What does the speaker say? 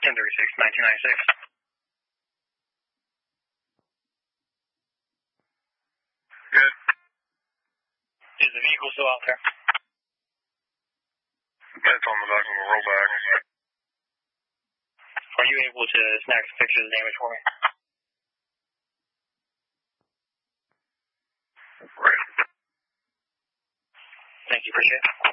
1036, 1996. Good. Is the vehicle still out there? That's on the back of the rollback. Are you able to snag some pictures of the damage for me? Right. Thank you, appreciate it.